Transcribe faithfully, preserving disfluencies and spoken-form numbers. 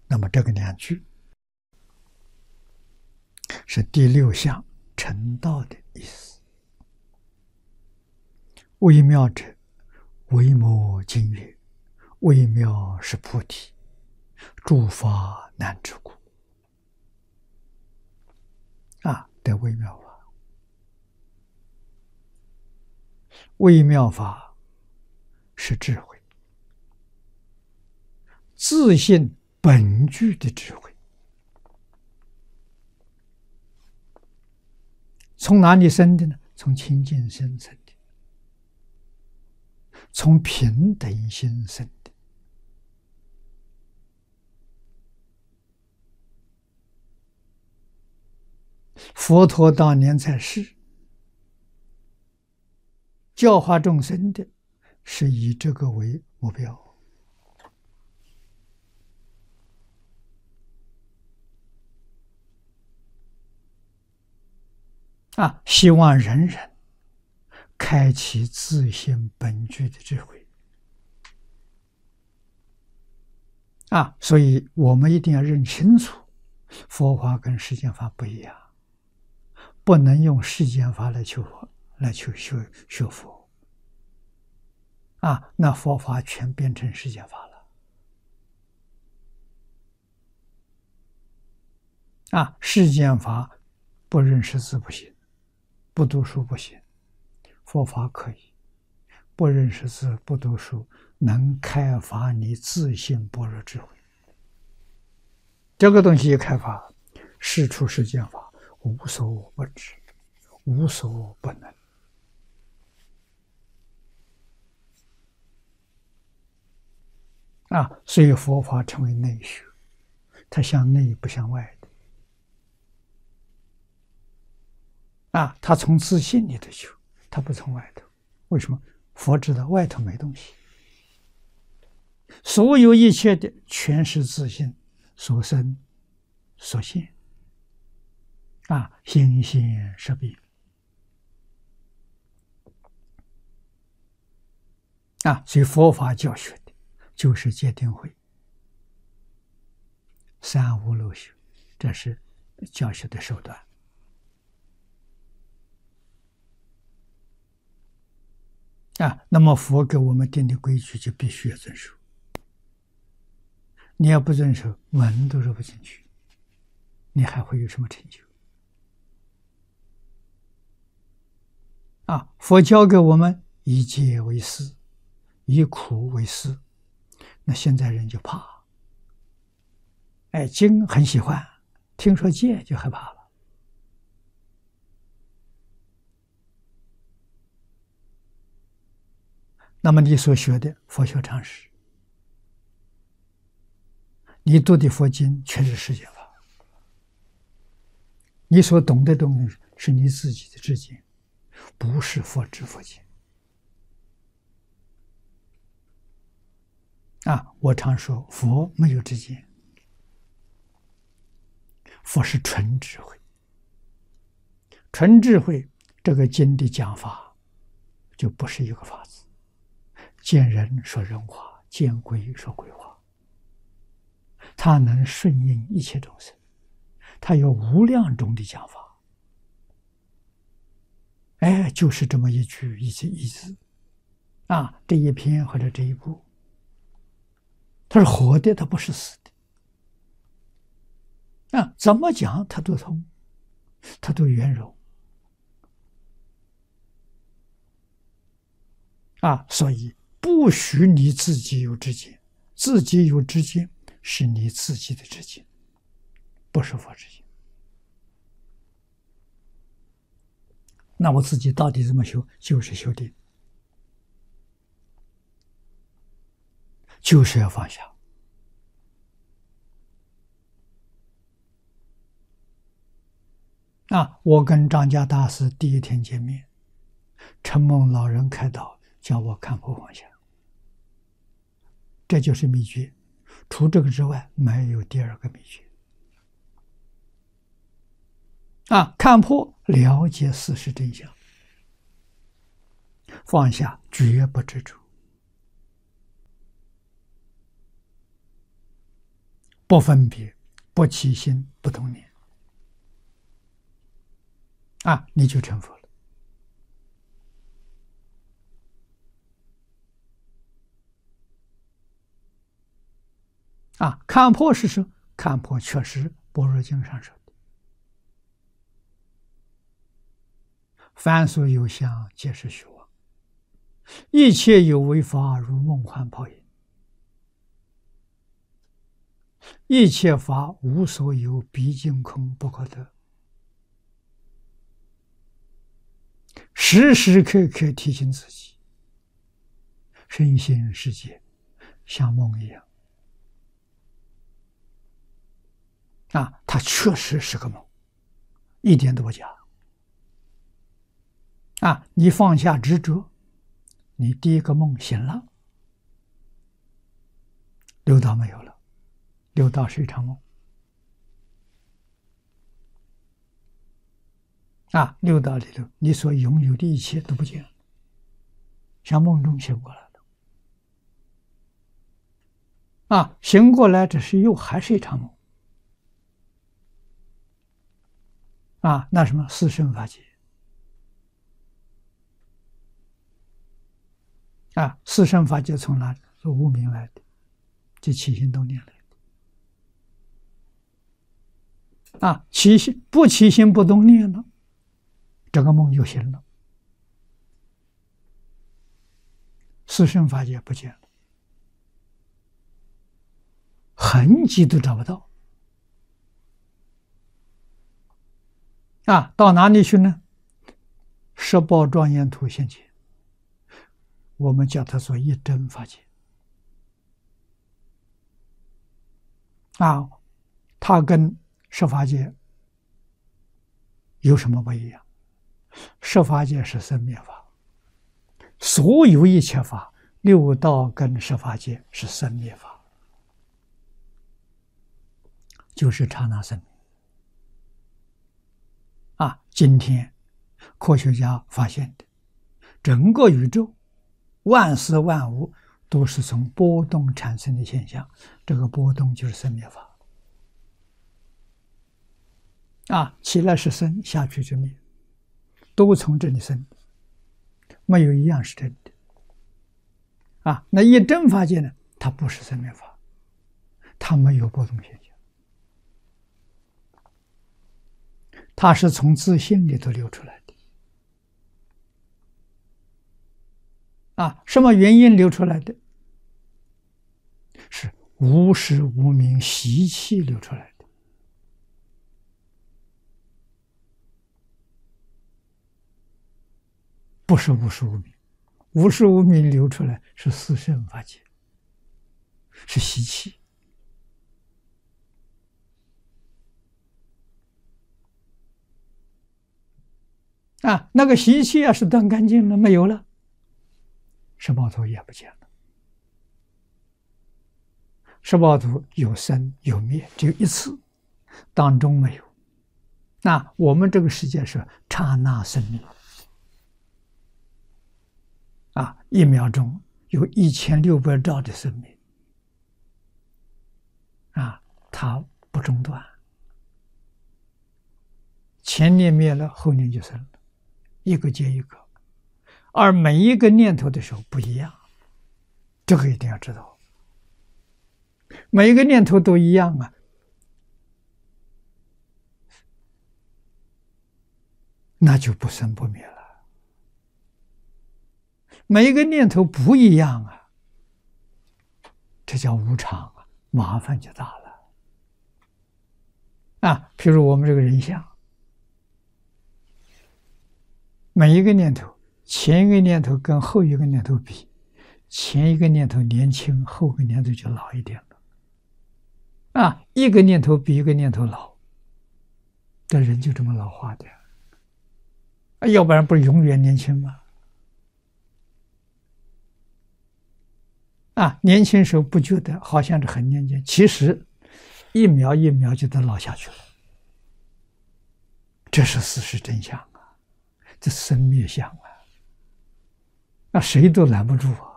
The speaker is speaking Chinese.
那么这个两句是第六项成道的意思。微妙者，微摩经曰：微妙是菩提，诸法难知故。啊，得微妙法。微妙法是智慧，自性本具的智慧。从哪里生的呢？从清净心生的，从平等心生的。佛陀当年在世，教化众生的，是以这个为目标。啊，希望人人开启自性本具的智慧。啊，所以我们一定要认清楚，佛法跟世间法不一样，不能用世间法来求佛，来求学学佛。啊，那佛法全变成世间法了。啊，世间法不认识字不行，不读书不行，佛法可以，不认识字不读书，能开发你自性般若智慧。这个东西一开发，事出世间法，无所不知，无所不能。啊，所以佛法称为内学，它向内不向外的。啊，它从自信里头求，它不从外头。为什么？佛知道外头没东西，所有一切的全是自信所生所现。啊，心现识变。啊，所以佛法教学的就是戒定慧、三无漏学，这是教学的手段。啊，那么佛给我们定的规矩就必须要遵守。你要不遵守，门都入不进去，你还会有什么成就？啊，佛教给我们以戒为师，以苦为师，那现在人就怕。哎，经很喜欢，听说戒就害怕了。那么你所学的佛学常识，你读的佛经全是世间法，你所懂的东西是你自己的知见，不是佛知佛见。啊，我常说佛没有知见，佛是纯智慧。纯智慧这个经的讲法就不是一个法子，见人说人话，见鬼说鬼话。它能顺应一切众生，它有无量种的讲法。哎，就是这么一句一字一字啊，这一篇或者这一部，它是活的，它不是死的。啊，怎么讲它都通，它都圆融。啊，所以不许你自己有知见，自己有知见是你自己的知见，不是佛知见。那我自己到底怎么修？就是修定，就是要放下。啊，我跟张家大师第一天见面，承蒙老人开导，叫我看破放下，这就是秘诀。除这个之外，没有第二个秘诀。啊，看破，了解事实真相，放下，绝不执着。 不分别，不起心，不动念，啊，你就成佛了。啊，看破是说，看破确实般若经上说的，凡所有相，皆是虚妄，一切有为法，如梦幻泡影，一切法无所有，毕竟空，不可得。时时刻刻提醒自己，身心世界像梦一样。啊，它确实是个梦，一点都不假。啊，你放下执着，你第一个梦醒了，六道没有了，六道是一场梦。啊，六道里头你所拥有的一切都不见了，像梦中醒过来的。啊，醒过来这是又还是一场梦。啊，那什么四圣法界啊，四圣法界从哪里？从无明来的，就起心动念来的。啊，起心不起心不动念了，这个梦就醒了，四圣法界不见了，痕迹都找不到。啊，到哪里去呢？十报庄严图现前，我们叫它做一真法界。啊，它跟十法界有什么不一样？十法界是生灭法，所有一切法，六道跟十法界是生灭法，就是刹那生命。啊，今天科学家发现的，整个宇宙万事万物都是从波动产生的现象，这个波动就是生灭法。啊，起来是生，下去就灭，都从这里生，没有一样是真的。啊，那一真法界呢？它不是生灭法，它没有波动现象。它是从自性里头流出来的。啊，什么原因流出来的？是无始无明习气流出来的。不是无始无明，无始无明流出来是四圣法界，是习气。啊，那个习气要是断干净了，没有了，十报图也不见了。十报图有生有灭，只有一次，当中没有。那我们这个世界是刹那生灭。啊，一秒钟有一千六百兆的生命。啊，它不中断，前念灭了，后念就生了。一个接一个，而每一个念头的时候不一样，这个一定要知道。每一个念头都一样啊，那就不生不灭了。每一个念头不一样啊，这叫无常啊，麻烦就大了。啊，譬如我们这个人相。每一个念头，前一个念头跟后一个念头比，前一个念頭年轻，后个念头就老一点了。啊，一个念头比一个念头老，这人就这么老化的，啊，要不然不是永远年轻吗？啊，年轻时候不觉得好像是很年轻，其实一秒一秒就得老下去了。这是事实真相啊，这生灭相啊，那谁都拦不住啊。